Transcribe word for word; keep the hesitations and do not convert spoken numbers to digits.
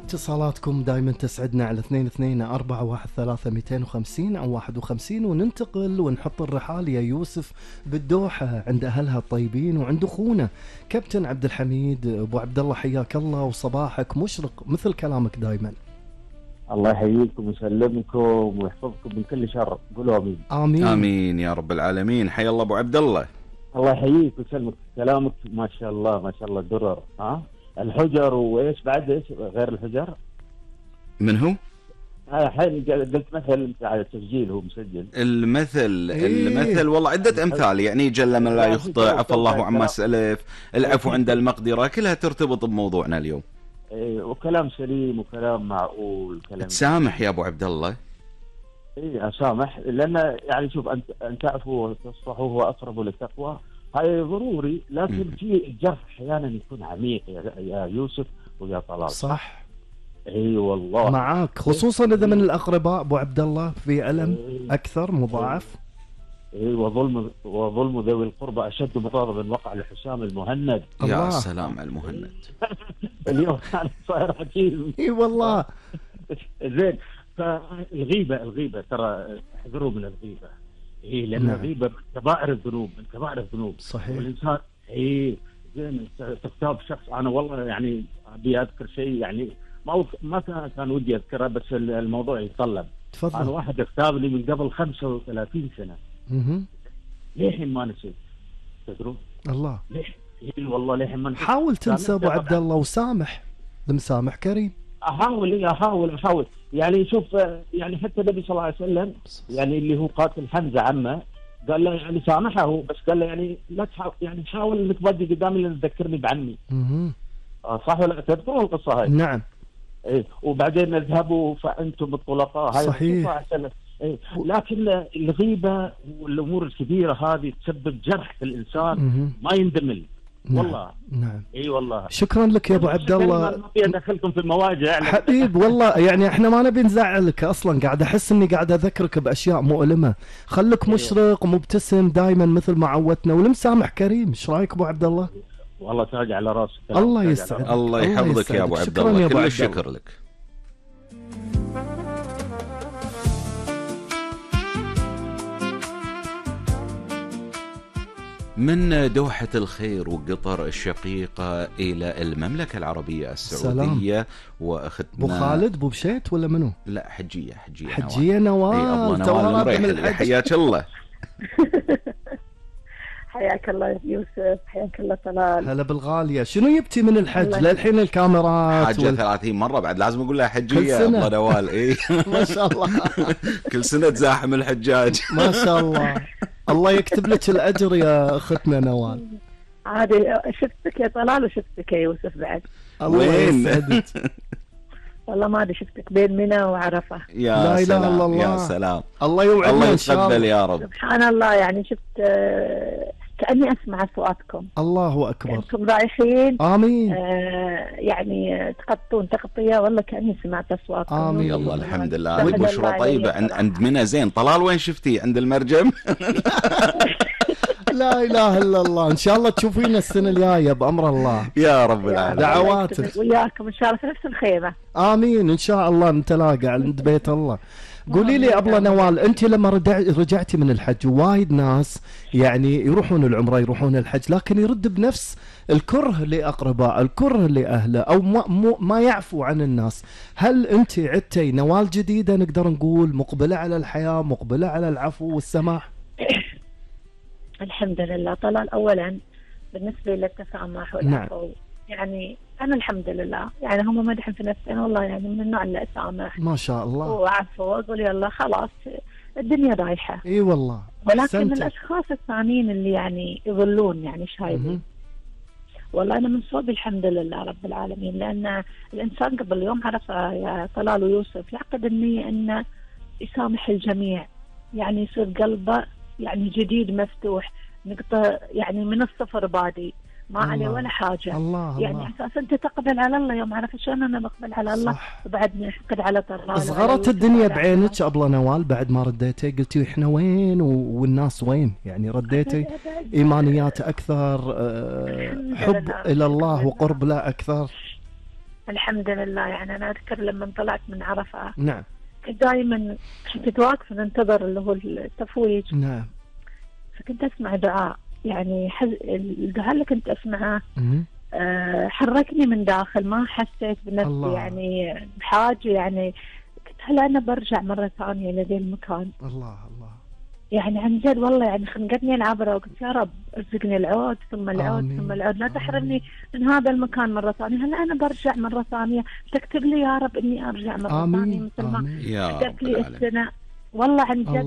اتصالاتكم دائما تسعدنا على اثنين اثنين أربعة واحد ثلاثة مئتين وخمسين أو واحد وخمسين، وننتقل ونحط الرحال يا يوسف بالدوحة عند أهلها الطيبين وعند أخونا كابتن عبد الحميد. أبو عبد الله حياك الله وصباحك مشرق مثل كلامك دائما. الله يحييكم ويسلمكم ويحفظكم من كل شر، قولوا امين. امين امين يا رب العالمين. حيا الله ابو عبد الله. الله يحييك ويسلمك، كلامك ما شاء الله ما شاء الله درر. ها الحجر وايش بعد ايش غير الحجر؟ من هو؟ الحين قلت مثل على التسجيل هو مسجل المثل إيه؟ المثل والله عدة امثال، يعني جل من لا يخطئ، عفى الله عما سلف، العفو عند المقدرة، كلها ترتبط بموضوعنا اليوم. ايه وكلام سليم وكلام معقول، كلام تسامح يا ابو عبد الله. ايه اسامح، لان يعني شوف انت ان تعفو وتصفحوا هو اقرب للتقوى، هاي ضروري، لكن م. في الجرح احيانا يكون عميق يا, يا يوسف ويا طلال. صح. اي والله معاك، خصوصا اذا من الاقرباء ابو عبد الله في الم إيه. اكثر مضاعف. اي وظلم وظلم ذوي القربى اشد مضاربا وقع لحسام المهند. الله. يا سلام على المهند. اليوم كان صاير حكيم. اي والله. زين، فالغيبه الغيبه ترى احذروا من الغيبه. اي لان نعم. الغيبه من كبائر الذنوب، من كبائر الذنوب. صحيح. والانسان اي زين تغتاب شخص، انا والله يعني ابي اذكر شيء يعني ما ما كان كان ودي اذكره، بس الموضوع يتطلب. تفضل. انا واحد اغتابني من قبل خمسة وثلاثين سنه، اها للحين ما نسيت. تدرون الله. ليش؟ اي والله للحين ما نسيت. حاول تنسى ابو سامحت عبد الله وسامح، المسامح كريم. احاول اي احاول احاول يعني شوف، يعني حتى النبي صلى الله عليه وسلم يعني اللي هو قاتل حمزه عمه قال له يعني سامحه، بس قال له يعني لا تحاول، يعني حاول انك تودي قدامي لان تذكرني بعمي. اها آه صح ولا تذكرون القصه هاي؟ نعم. ايه وبعدين اذهبوا فانتم الطلقاء، هاي صحيح. إيه. لكن الغيبه والامور الكبيره هذه تسبب جرح في الانسان مهم. ما يندمل. نعم. والله نعم. اي والله. شكرا لك يا ابو عبد الله. ما ابي ادخلكم في المواجع حبيب والله، يعني احنا ما نبي نزعلك اصلا، قاعد احس اني قاعد اذكرك باشياء مؤلمه. خليك مشرق ومبتسم دائما مثل ما عودتنا، والمسامح كريم. ايش رايك ابو عبد الله؟ والله تاج على راسك. الله يسعدك. الله يحفظك يا ابو عبد شكراً يا الله، أبو كل عبد الشكر الله. لك. من دوحة الخير وقطر الشقيقة إلى المملكة العربية السعودية، وأختنا ابو خالد ابو بشيت ولا منو؟ لا حجية حجية حجية نوال. إي نوال. أبلة تو نوال راد من المريحلي. الحج. حياك الله. حياك الله يا يوسف، حياك الله طلال. هلا بالغالية. شنو يبتي من الحج الله للحين؟ الكاميرات حاجة وال... ثلاثين مرة بعد لازم أقول لها كل حجية سنة. أبلة نوال. إيه ما شاء الله. كل سنة تزاحم الحجاج. ما شاء الله. الله يكتب لك الأجر يا أختنا نوال. عادي شفتك يا طلال وشفتك يا يوسف بعد. الله وين؟ يسعدك. والله ما ادري شفتك بين منى وعرفه. يا لا إله سلام إلا الله. يا سلام. الله يوعدنا الله إن شاء يتقبل الله. يا رب. سبحان الله، يعني شفت آه، كأني أسمع أصواتكم. الله أكبر. أنتم رايحين آمين. آه، يعني تقطون تغطية، والله كأني سمعت أصواتكم. آمين. يلا الحمد لله. شهد الله بشرى علي طيبة عند صراحة. عند منى. زين طلال وين شفتي؟ عند المرجم. لا إله إلا الله. إن شاء الله تشوفينا السنة الجاية بأمر الله. يا رب يا العالمين. رب الله دعواتك. يكتب وياكم إن شاء الله في نفس الخيمة. آمين إن شاء الله نتلاقى عند بيت الله. قولي لي أبلة نوال، أنت لما رجع رجعتي من الحج، وايد ناس يعني يروحون العمرة يروحون الحج لكن يرد بنفس الكره لأقرباء، الكره لأهله، أو ما, مو ما يعفو عن الناس. هل أنت عدتي نوال جديدة نقدر نقول مقبلة على الحياة، مقبلة على العفو والسماح؟ الحمد لله طلال. أولا بالنسبة للتسامح والعفو، نعم. يعني أنا الحمد لله يعني هم مدحن في نفسي، أنا والله يعني من النوع اللي أسامح ما شاء الله. وعفو وأقول يلا خلاص الدنيا رايحة. اي والله. ولكن أحسنتي. الأشخاص الثانيين اللي يعني يظلون يعني شايبين، مهم. والله أنا من صوب الحمد لله رب العالمين، لأن الإنسان قبل يوم عرف يا طلال ويوسف يعقد النية أنه يسامح الجميع، يعني يصير قلبه يعني جديد مفتوح، نقطة يعني من الصفر بادي ما الله. عليه ولا حاجة. الله يعني الله. أساس أنت تقبل على الله، يوم عرفت شلون أنا بقبل على الله صح. وبعد نحقد على طلال. صغرت الدنيا بعينك أبلة نوال بعد ما رديتي؟ قلتي إحنا وين و- والناس وين؟ يعني رديتي إيمانيات أكثر، أه حب إلى الله وقرب له أكثر. الحمد لله. يعني أنا أذكر لما طلعت من عرفة نعم كنت دائما كنت واقفة ننتظر اللي هو التفويج. نعم. فكنت أسمع دعاء، يعني حز... الدعاء اللي كنت أسمعه مم. أه حركني من داخل، ما حسيت بنفسي الله. يعني بحاجة. يعني قلت هل أنا برجع مرة ثانية لذي المكان؟ الله الله. يعني عن جد والله يعني خنقتني العبرة، وقلت يا رب ارزقني العود ثم العود آمين. ثم العود، لا تحرمني من هذا المكان مرة ثانية. هل أنا برجع مرة ثانية؟ تكتب لي يا رب إني أرجع مرة آمين. ثانية مثل ما آمين. يا رب كتبت لي العالمين. السنة. والله عن جد